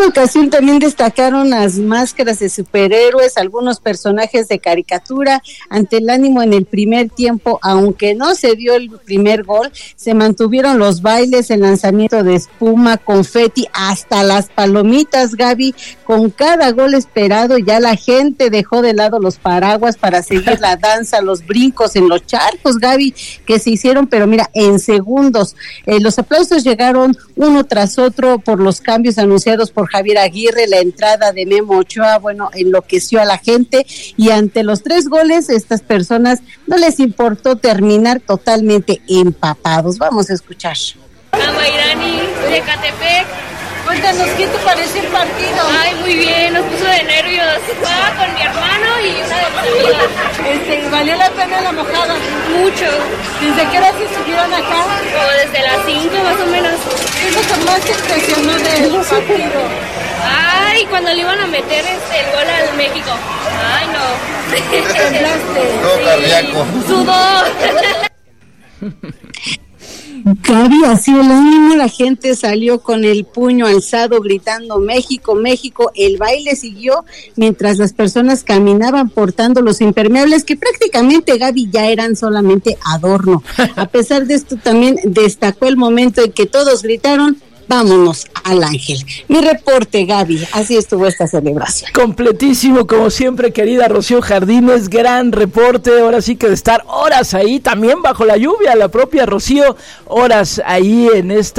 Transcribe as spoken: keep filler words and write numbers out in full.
esta ocasión también destacaron las máscaras de superhéroes, algunos personajes de caricatura. Ante el ánimo en el primer tiempo, aunque no se dio el primer gol, se mantuvieron los bailes, el lanzamiento de espuma, confeti, hasta las palomitas, Gaby. Con cada gol esperado ya la gente dejó de lado los paraguas para seguir la danza, los brincos en los charcos, Gaby, que se hicieron, pero mira, en segundos. Eh, los aplausos llegaron uno tras otro por los cambios anunciados por Javier Aguirre. La entrada de Memo Ochoa, bueno, enloqueció a la gente, y ante los tres goles, estas personas no les importó terminar totalmente empapados. Vamos a escuchar. Amairani, de Catepec. Cuéntanos, ¿qué te parece el partido? Ay, muy bien, nos puso de nervios. Jugaba con mi hermano y una de mis amigas. Este, ¿valió la pena la mojada? Mucho. ¿Desde qué hora se estuvieron acá? Como desde las cinco más o menos. ¿Qué es lo que más te impresionó del partido? Ay, cuando le iban a meter este, el gol al México. Ay, no. Temblaste. No, cardíaco. Sudó. Gaby, así el ánimo, la gente salió con el puño alzado gritando México, México. El baile siguió mientras las personas caminaban portando los impermeables que prácticamente, Gaby, ya eran solamente adorno. A pesar de esto, también destacó el momento en que todos gritaron: vámonos al Ángel. Mi reporte, Gaby, así estuvo esta celebración. Completísimo, como siempre, querida Rocío Jardines, gran reporte, ahora sí que de estar horas ahí, también bajo la lluvia, la propia Rocío, horas ahí en esta